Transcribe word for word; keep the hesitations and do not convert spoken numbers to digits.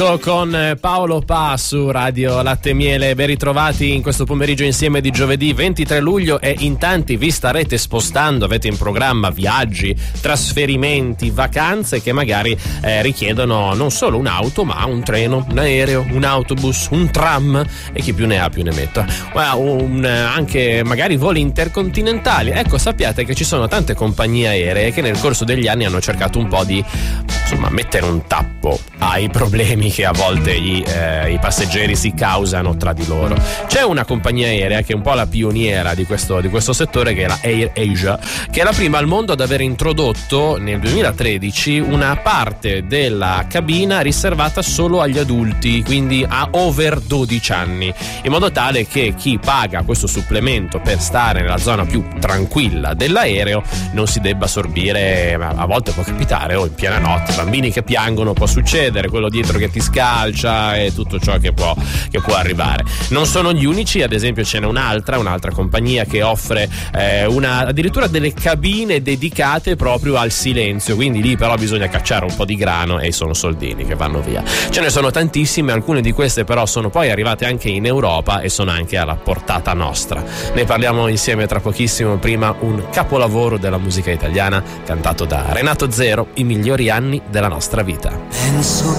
Con Paolo Pa su Radio Latte e Miele. Ben ritrovati in questo pomeriggio insieme di giovedì ventitré luglio, e in tanti vi starete spostando, avete in programma viaggi, trasferimenti, vacanze che magari eh, richiedono non solo un'auto ma un treno, un aereo, un autobus, un tram e chi più ne ha più ne metta, un, anche magari voli intercontinentali. Ecco, sappiate che ci sono tante compagnie aeree che nel corso degli anni hanno cercato un po' di insomma mettere un tappo ai problemi che a volte i, eh, i passeggeri si causano tra di loro. C'è una compagnia aerea che è un po' la pioniera di questo, di questo settore, che è la Air Asia, che è la prima al mondo ad aver introdotto nel duemilatredici una parte della cabina riservata solo agli adulti, quindi a over dodici anni, in modo tale che chi paga questo supplemento per stare nella zona più tranquilla dell'aereo non si debba sorbire. A volte può capitare, o in piena notte, bambini che piangono, può succedere, quello dietro che ti scalcia e tutto ciò che può, che può arrivare. Non sono gli unici, ad esempio ce n'è un'altra un'altra compagnia che offre eh, una, addirittura delle cabine dedicate proprio al silenzio, quindi lì però bisogna cacciare un po' di grano e sono soldini che vanno via. Ce ne sono tantissime, alcune di queste però sono poi arrivate anche in Europa e sono anche alla portata nostra. Ne parliamo insieme tra pochissimo. Prima un capolavoro della musica italiana cantato da Renato Zero, I migliori anni della nostra vita. Penso